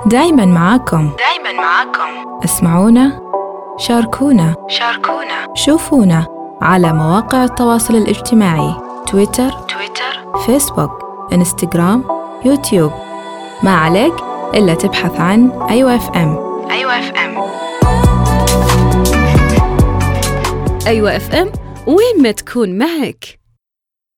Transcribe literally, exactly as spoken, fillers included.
دايماً معاكم دايماً معاكم اسمعونا، شاركونا، شاركونا، شوفونا على مواقع التواصل الاجتماعي تويتر تويتر، فيسبوك، انستغرام، يوتيوب. ما عليك إلا تبحث عن أيوة اف ام. أيوة اف ام. أيوة اف ام، وين ما تكون معك.